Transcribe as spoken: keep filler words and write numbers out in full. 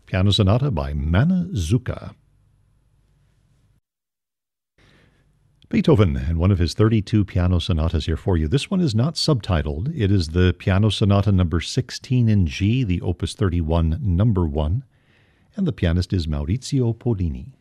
Piano Sonata by Manazuka. Beethoven and one of his thirty-two piano sonatas here for you. This one is not subtitled. It is the Piano Sonata number sixteen in G, the Opus thirty-one, number one, and the pianist is Maurizio Pollini.